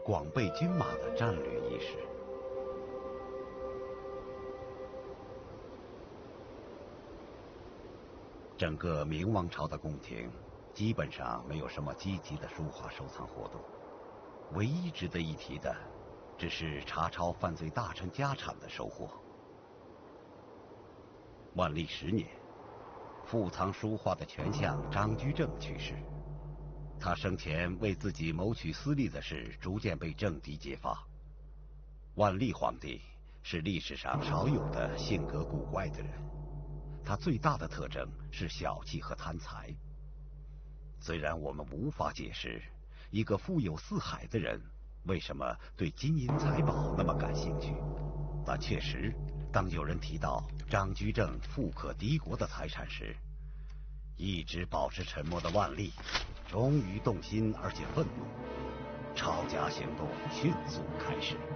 广备军马的战略意识。整个明王朝的宫廷基本上没有什么积极的书画收藏活动，唯一值得一提的，只是查抄犯罪大臣家产的收获。万历10年，富藏书画的权相张居正去世，他生前为自己谋取私利的事逐渐被政敌揭发。万历皇帝是历史上少有的性格古怪的人，他最大的特征是小气和贪财。虽然我们无法解释一个富有四海的人为什么对金银财宝那么感兴趣，但确实，当有人提到张居正富可敌国的财产时，一直保持沉默的万历终于动心而且愤怒，抄家行动迅速开始。